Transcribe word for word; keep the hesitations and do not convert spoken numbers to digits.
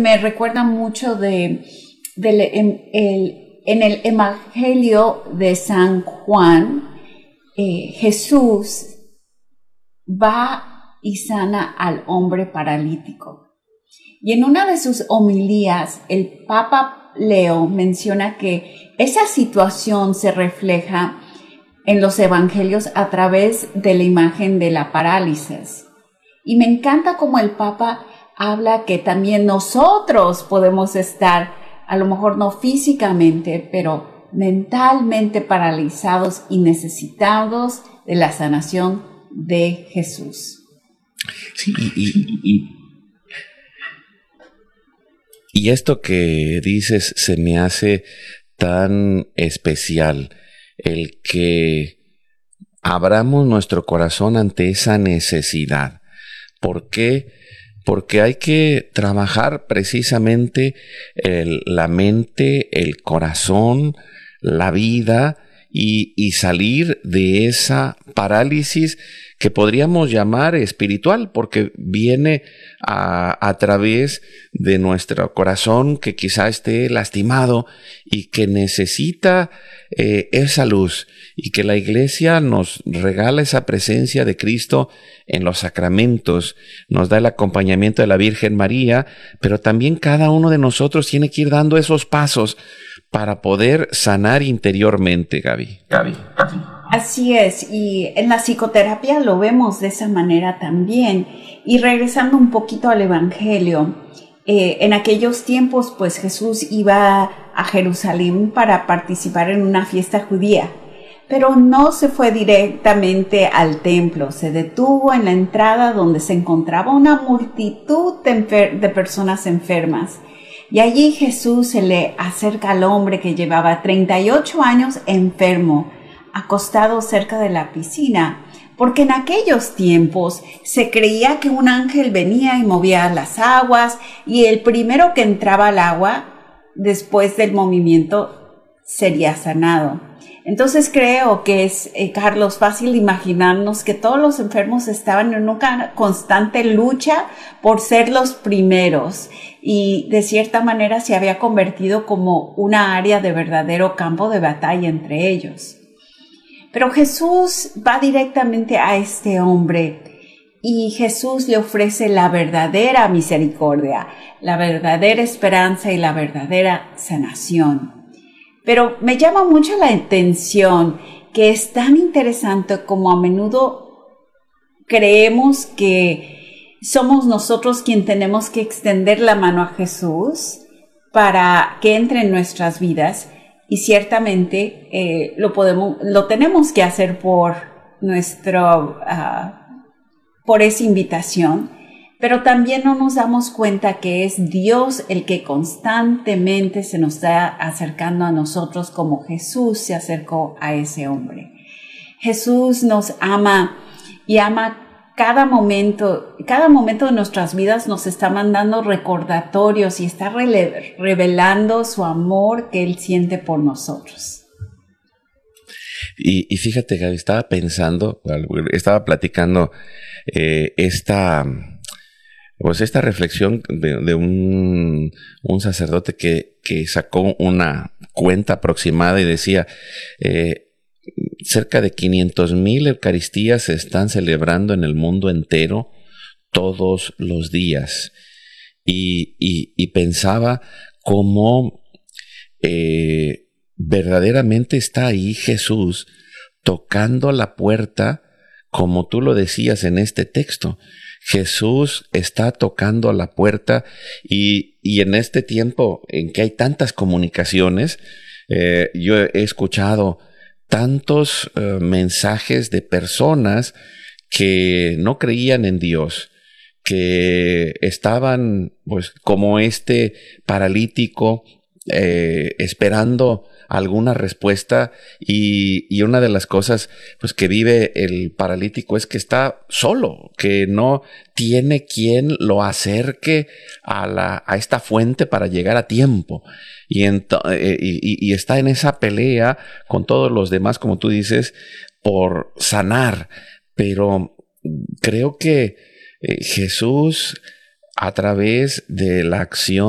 me recuerda mucho de, del, en, el, en el Evangelio de San Juan. eh, Jesús va y sana al hombre paralítico. Y en una de sus homilías, el Papa Leo menciona que esa situación se refleja en los evangelios a través de la imagen de la parálisis. Y me encanta cómo el Papa habla que también nosotros podemos estar, a lo mejor no físicamente, pero mentalmente paralizados y necesitados de la sanación de Jesús. Sí, y, y, y, y esto que dices se me hace tan especial, el que abramos nuestro corazón ante esa necesidad. ¿Por qué? Porque hay que trabajar precisamente el, la mente, el corazón, la vida y, y salir de esa parálisis que podríamos llamar espiritual, porque viene a, a través de nuestro corazón que quizá esté lastimado y que necesita eh, esa luz, y que la Iglesia nos regala esa presencia de Cristo en los sacramentos, nos da el acompañamiento de la Virgen María, pero también cada uno de nosotros tiene que ir dando esos pasos para poder sanar interiormente, Gaby. Gaby, Gaby. Así es, y en la psicoterapia lo vemos de esa manera también. Y regresando un poquito al Evangelio, eh, en aquellos tiempos pues Jesús iba a Jerusalén para participar en una fiesta judía, pero no se fue directamente al templo, se detuvo en la entrada donde se encontraba una multitud de, enfer- de personas enfermas. Y allí Jesús se le acerca al hombre que llevaba treinta y ocho años enfermo, acostado cerca de la piscina, porque en aquellos tiempos se creía que un ángel venía y movía las aguas, y el primero que entraba al agua, después del movimiento, sería sanado. Entonces creo que es, eh, Carlos, fácil imaginarnos que todos los enfermos estaban en una constante lucha por ser los primeros, y de cierta manera se había convertido como una área de verdadero campo de batalla entre ellos. Pero Jesús va directamente a este hombre y Jesús le ofrece la verdadera misericordia, la verdadera esperanza y la verdadera sanación. Pero me llama mucho la atención que es tan interesante como a menudo creemos que somos nosotros quien tenemos que extender la mano a Jesús para que entre en nuestras vidas. Y ciertamente eh, lo podemos, lo tenemos que hacer por nuestro, uh, por esa invitación, pero también no nos damos cuenta que es Dios el que constantemente se nos está acercando a nosotros, como Jesús se acercó a ese hombre. Jesús nos ama y ama cada momento, cada momento de nuestras vidas nos está mandando recordatorios y está rele- revelando su amor que Él siente por nosotros. Y, y fíjate, Gaby, estaba pensando, estaba platicando eh, esta, pues esta reflexión de, de un, un sacerdote que, que sacó una cuenta aproximada y decía, eh, cerca de quinientos mil Eucaristías se están celebrando en el mundo entero todos los días. Y, y, y pensaba cómo eh, verdaderamente está ahí Jesús tocando la puerta, como tú lo decías en este texto. Jesús está tocando la puerta y, y en este tiempo en que hay tantas comunicaciones, eh, yo he escuchado tantos uh, mensajes de personas que no creían en Dios, que estaban pues como este paralítico eh, esperando alguna respuesta, y, y una de las cosas pues que vive el paralítico es que está solo, que no tiene quien lo acerque a, la, a esta fuente para llegar a tiempo. Y, ento- eh, y, y está en esa pelea con todos los demás, como tú dices, por sanar. Pero creo que eh, Jesús, a través de la acción